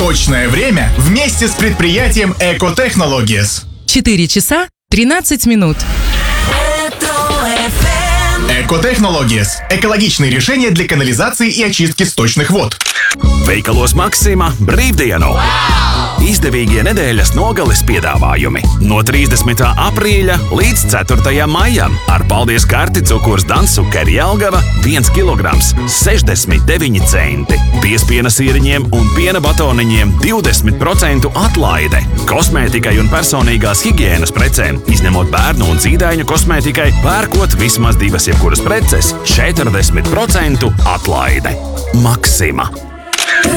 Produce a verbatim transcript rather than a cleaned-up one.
Точное время вместе с предприятием Экотехнологиес. четыре часа тринадцать минут. Экотехнологиес. Экологичные решения для канализации и очистки сточных вод. Veikalos Maxima brīvdienu. Izdevīgie nedēļas nogales piedāvājumi no trīsdesmitā aprīļa līdz ceturtajam maijam ar paldies karti cukurs Dansukeri Jelgava viens kilograms sešdesmit deviņi centi. Piespiena sīriņiem un piena batoniņiem divdesmit procentu atlaide. Kosmētikai un personīgās higienas precēm, izņemot bērnu un zīdaiņu kosmētikai, pērkot vismaz divas jebkuras preces četrdesmit procentu atlaide. Maxima.